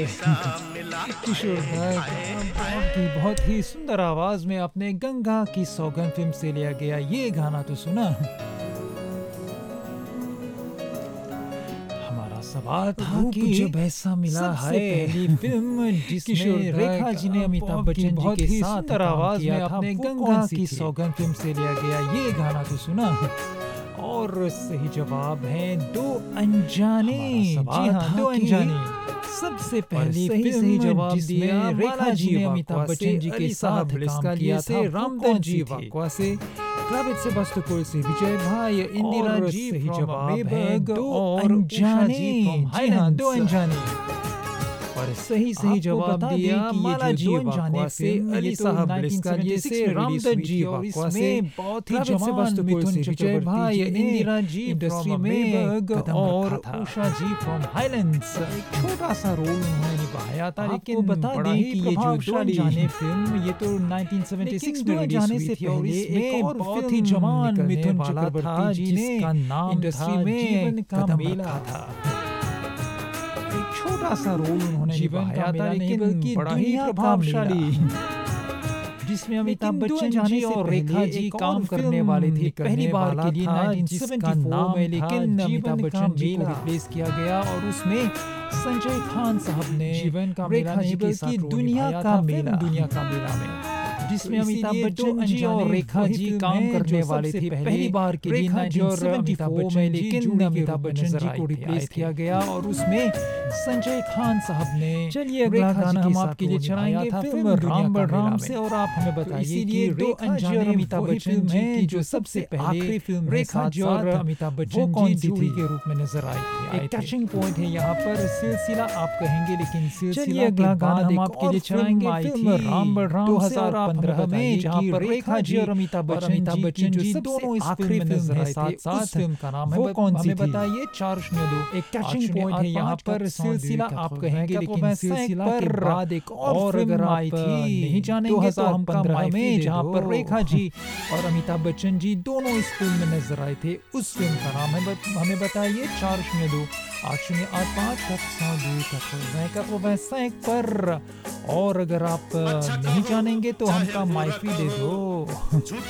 किशोर दा आपकी बहुत ही सुंदर आवाज में आपने गंगा की सौगंध फिल्म से लिया गया ये गाना तो सुना। हमारा सवाल था रूप कि जब ऐसा मिला सबसे है पहली फिल्म किशोर जिसमें दा रेखा जी ने अमिताभ बच्चन जी बहुत के ही साथ सुंदर काम आवाज किया में था आपने वो गंगा कौन सी की थी? सौगंध फिल्म से लिया गया ये गाना तो सुना। और सही जवाब है दो अनजाने। हमारा जी सवाल हाँ, था दो कि अनजाने सबसे पहली सही फिल्म सही जवाब जिसमें दिया रेखा जी ने अमिताभ बच्चन जी के अली साथ साहब काम किया था वो रामदन कौन जी सी थी? वाकवा से क्रावित से बस्तुपुर से विजय भाई इंदिरा और जी सही from जवाब है Maybach दो और उषा अनजाने। जी from जी हाँ, दो Highlands। अनजाने। और सही सही आपको जवाब बता दिया दें कि ये माला जो जी दो अनजाने वाकवा से फिल्म अली ये तो साहब 1976 से में रिलीज रामदन हुई जी थी और वाकवा से इसमें बहुत ही क्रावित से जवान बस्तुपुर मिथुन से विजय चक्रवर्ती भाई जी ने इंदिरा जी इंडस्ट्री from में Maybach कदम और रखा था। उषा जी from Highlands। एक छोटा सा रोल उन्होंने निभाया था, आपको लेकिन बता बड़ा दें ही कि ये जो दो प्रभावशाली अनजाने फिल्म ये तो 1976 लेकिन में दो रिलीज अनजाने हुई से थी और पहले इसमें एक और बहुत ही फिल्म जवान निकलने मिथुन वाला था चक्रवर्ती जी ने जिसका नाम इंडस्ट्री था में जीवन का कदम मेला। रखा था। एक छोटा सा रोल उन्होंने जीवन का निभाया था, मेला नहीं लेकिन बल्कि बड़ा ही दुनिया का प्रभावशाली मेला। जिसमें अमिताभ लेकिन दो बच्चन अनजाने जी से और पहले रेखा जी एक और काम करने फिल्म वाले थे निकलने पहली बार वाला के लिए था 1974 नाम में, था लेकिन जीवन अमिताभ का बच्चन जी को मेला। रिप्लेस किया गया और उसमें संजय खान साहब ने जीवन का मेला रेखा जी नहीं के साथ बल्कि रोल दुनिया निभाया का था मेला। फिल्म दुनिया का मेला में, जिसमें तो अमिताभ इसीलिए दो बच्चन जी और अनजाने रेखा वही जी फिल्म काम है करने जो वाले सबसे थे पहली बार के लिए रेखा जी और अमिताभ 1974 बच्चन में, जी लेकिन जोड़ी के अमिताभ रूप में बच्चन नजर जी आए को थे, रिप्लेस किया गया और उसमें संजय खान साहब ने चलिए अगला रेखा जी गाना के हम साथ आपके लिए रोल निभाया चलाएंगे था फिल्म दुनिया राम का बलराम मेला से। में। और आप हमें तो बताइए इसीलिए कि दो रेखा जी और अनजाने अमिताभ वही बच्चन फिल्म जी है की जो सबसे पहले आखिरी फिल्म है रेखा साथ जी और साथ अमिताभ वो बच्चन कौन जी सी जोड़ी थी? के रूप में नजर आए एक थे। टचिंग पॉइंट है यहाँ पर सिलसिला आप कहेंगे, लेकिन चलिए सिलसिला अगला के गाना बाद हम एक आपके और लिए फिल्म चलाएंगे आई फिल्म थी राम बलराम से और आप हमें 2015 बताइए में, जहाँ कि पर रेखा जी और अमिताभ बच्चन अमिताभ जी बच्चन की जो जी सबसे दोनों इस आखिरी फिल्म में फिल्म नजर है आए थे। साथ उस फिल्म का नाम है वो कौन सी हमें थी? बताइए 402। एक टचिंग आठ पॉइंट है शून्य यहाँ आठ पर पाँच सिलसिला सौ आप दो कहेंगे, का लेकिन 95 सिलसिला के पर बाद एक और अगर फिल्म आप आई थी नहीं जानेंगे तो हमका 2015 माइफी में, दे जहाँ पर दो। रेखा जी और अमिताभ बच्चन जी दोनों इस फिल्म में नजर आए थे। उस फिल्म का नाम है हमें बताइए 402 8085 पर। और अगर आप नहीं जानेंगे तो हमका माइफी दे दो।